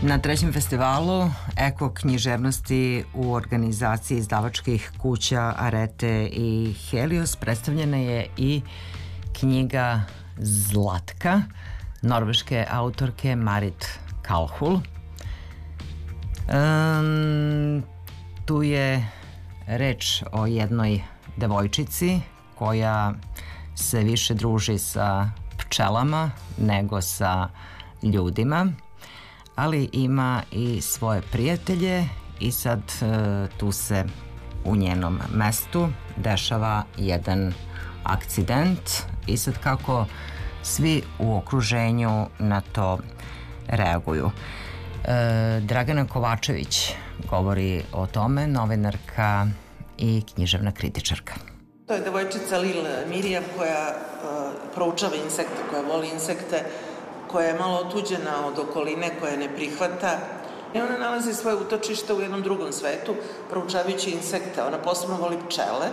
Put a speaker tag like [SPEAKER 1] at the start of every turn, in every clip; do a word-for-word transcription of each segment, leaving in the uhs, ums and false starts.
[SPEAKER 1] Na trećem festivalu eko književnosti u organizaciji izdavačkih kuća Arete i Helios predstavljena je i knjiga Zlatka norveške autorke Marit Kalhul. Um, tu je reč o jednoj devojčici koja se više druži sa pčelama nego sa ljudima, ali ima i svoje prijatelje i sad e, tu se u njenom mestu dešava jedan akcident i sad kako svi u okruženju na to reaguju. E, Dragana Kovačević govori o tome, novinarka i književna kritičarka.
[SPEAKER 2] To je devojčica Lil Mirjam koja uh, proučava insekte, koja voli insekte, koja je malo otuđena od okoline, koja ne prihvata. I ona nalazi svoje utočište u jednom drugom svetu, proučavajući insekte. Ona posebno voli pčele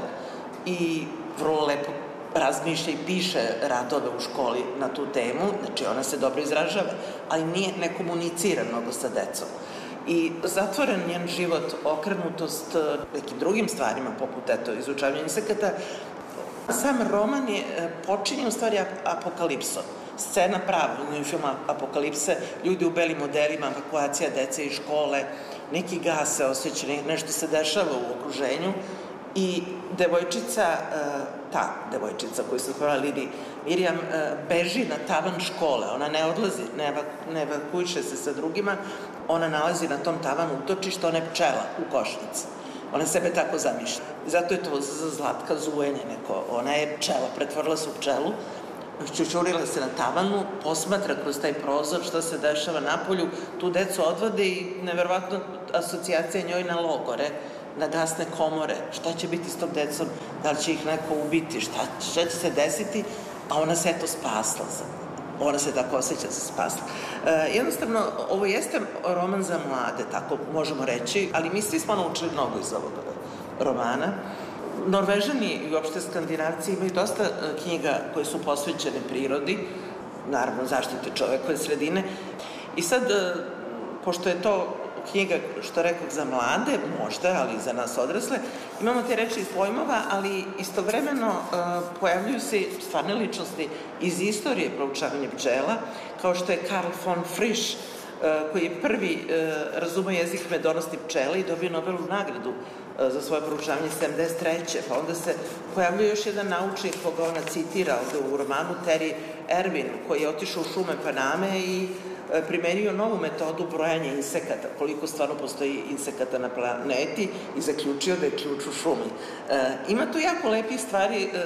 [SPEAKER 2] i vrlo lepo razmišlja i piše radove u školi na tu temu, znači ona se dobro izražava, ali nije, ne komunicira mnogo sa decom. I zatvoren njen život, okrenutost nekim drugim stvarima, poput eto, izučavanja insekata, sam roman je, počinje u stvari apokalipsom. Scena prava, filma Apokalipse, ljudi u belim modelima, evakuacija dece iz škole, neki gas se osjeća, nešto se dešava u okruženju i devojčica, ta devojčica koju se zvala Lili Mirjam, beži na tavan škole, ona ne odlazi, ne evakuiše se sa drugima, ona nalazi na tom tavanu utočište, ona je pčela u košnici. Ona sebe tako zamišlja. Zato je to Zlatka zujenje neko. Ona je pčela, pretvorila se u pčelu, čučurila se na tavanu, posmatra kroz taj prozor šta se dešava napolju, tu decu odvode i neverovatno asocijacija njoj na logore, na gasne komore, šta će biti s tom decom, da li će ih neko ubiti, šta, šta će se desiti, a ona se eto spasla. Ona se tako osjeća se spasla. E, jednostavno, ovo jeste roman za mlade, tako možemo reći, ali mi svi smo naučili mnogo iz ovog romana. Norvežani i uopšte Skandinavci imaju dosta knjiga koje su posvećene prirodi, naravno zaštite čovekove sredine. I sad, pošto je to knjiga, što rekao, za mlade, možda, ali i za nas odrasle, imamo te reči iz pojmova, ali istovremeno uh, pojavljuju se stvarne ličnosti iz istorije proučavanja pčela, kao što je Karl von Frisch, uh, koji je prvi uh, razumeo jezik medonosni pčele i dobio Nobelovu nagradu uh, za svoje proučavanje sedamdeset treće Pa onda se pojavljuje još jedan naučnik koga ona citira ovde u romanu, Terry Erwin, koji je otišao u šume Paname i primenio novu metodu brojanja insekata, koliko stvarno postoji insekata na planeti i zaključio da je ključ u šumi. E, ima tu jako lepih stvari e,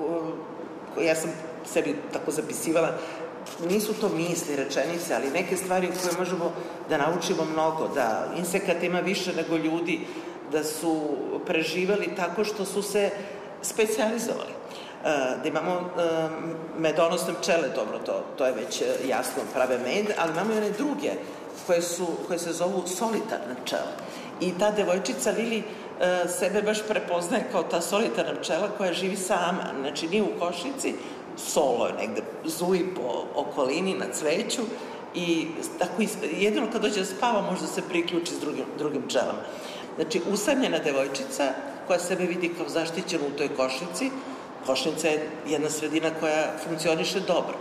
[SPEAKER 2] koje ja sam sebi tako zapisivala, nisu to misli, rečenice, ali neke stvari u koje možemo da naučimo mnogo, da insekata ima više nego ljudi, da su preživali tako što su se specijalizovali. Da imamo medonosne pčele, dobro, to, to je već jasno, prave med, ali imamo i one druge koje, su, koje se zovu solitarne pčele. I ta devojčica Lili sebe baš prepoznaje kao ta solitarna pčela koja živi sama, znači nije u košnici, solo je negde, zuji po okolini na cveću i tako, jedino kad dođe da spava možda se priključi s drugim, drugim pčelama. Znači, usamljena devojčica koja sebe vidi kao zaštićena u toj košnici. Košnica je jedna sredina koja funkcioniše dobro.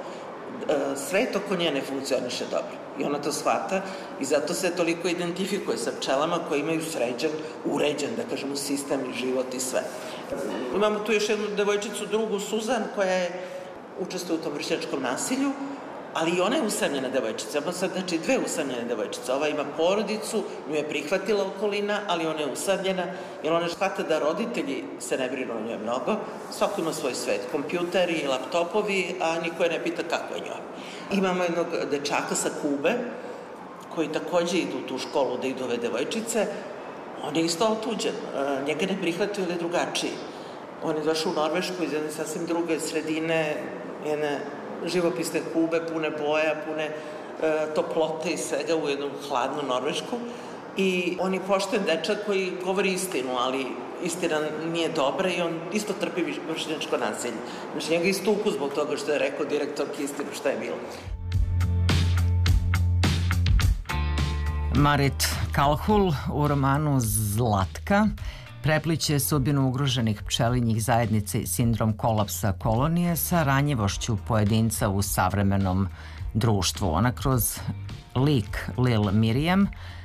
[SPEAKER 2] Svet oko nje ne funkcioniše dobro. I ona to shvata i zato se toliko identifikuje sa pčelama koji imaju sređen, uređen, da kažemo, sistem i život i sve. Imamo tu još jednu devojčicu, drugu, Suzan, koja je učestvuje u tom vršnjačkom nasilju, ali i ona je usamljena devojčica. Imamo sad, znači, dve usamljene devojčice. Ova ima porodicu, nju je prihvatila okolina, ali ona je usamljena, jer ona shvata da roditelji se ne brinu o njoj mnogo. Svako ima svoj svet, kompjuteri, laptopovi, a niko je ne pita kako je njoj. Imamo jednog dečaka sa Kube, koji takođe idu u tu školu da idu ove devojčice. On je isto otuđen, njega ne prihvatio ili drugačiji. On je došao u Norvešku iz jedne sasvim druge sredine, jedne živopisne Kube, pune boja, pune e, toplote i svega u jednu hladnu Norvešku. I on je pošten dečak koji govori istinu, ali istina nije dobra i on isto trpi vršnjačko nasilje. Znači, njega isto uku zbog toga što je rekao direktorki istinu šta je bilo.
[SPEAKER 1] Marit Kalhul u romanu Zlatka prepliće sudbinu ugroženih pčelinjih zajednica i sindrom kolapsa kolonije sa ranjivošću pojedinca u savremenom društvu. Ona kroz lik Lil Miriam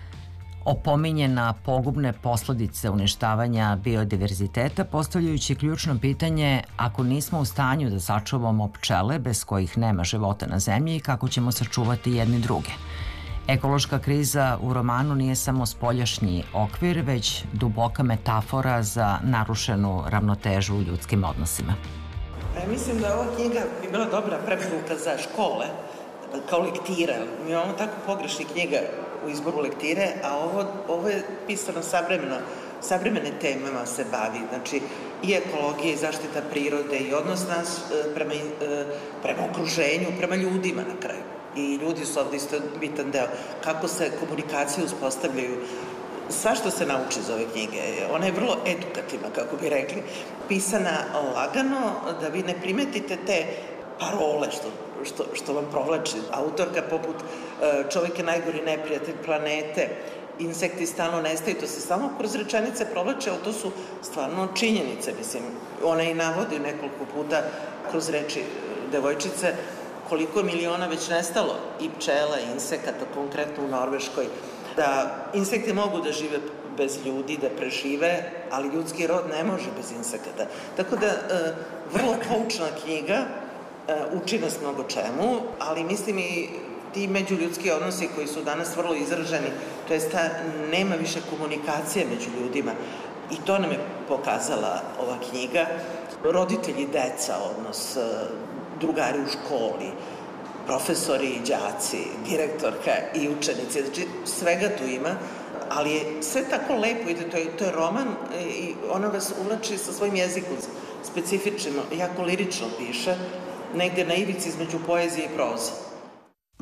[SPEAKER 1] opominje na pogubne posledice uništavanja biodiverziteta, postavljajući ključno pitanje ako nismo u stanju da sačuvamo pčele bez kojih nema života na zemlji, kako ćemo sačuvati jedni druge. Ekološka kriza u romanu nije samo spoljašnji okvir, već duboka metafora za narušenu ravnotežu u ljudskim odnosima.
[SPEAKER 2] Ja mislim da ova knjiga bi bila dobra preporuka za škole, kao lektira. Mi imamo tako pogrešnih knjiga u izboru lektire, a ovo, ovo je pisano savremeno, savremene temama se bavi, znači i ekologija i zaštita prirode i odnos nas prema, prema okruženju, prema ljudima na kraju. I ljudi su ovdje isto bitan deo. Kako se komunikacije uspostavljaju, sva što se nauči iz ove knjige. Ona je vrlo edukativna, kako bi rekli, pisana lagano, da vi ne primetite te parole što, što, što vam provlači. Autorka poput čovjek je najgori neprijatelj planete, insekti stalno nestaju, to se stalno kroz rečenice provlače, ali to su stvarno činjenice, mislim. Ona i navodi nekoliko puta kroz reči devojčice koliko miliona već nestalo i pčela i insekata, konkretno u Norveškoj, da insekti mogu da žive bez ljudi, da prežive, ali ljudski rod ne može bez insekata. Tako da, vrlo poučna knjiga, uči nas mnogo čemu, ali mislim i ti međuljudski odnosi koji su danas vrlo izraženi, to jest ta nema više komunikacije među ljudima. I to nam je pokazala ova knjiga. Roditelji, deca, odnos, drugari u školi, profesori i đaci, direktorka i učenici, znači svega tu ima, ali je sve tako lepo ide, to je, to je roman i ona vas uvlači sa svojim jezikom, specifično, jako lirično piše, negde na ivici između poezije i proze.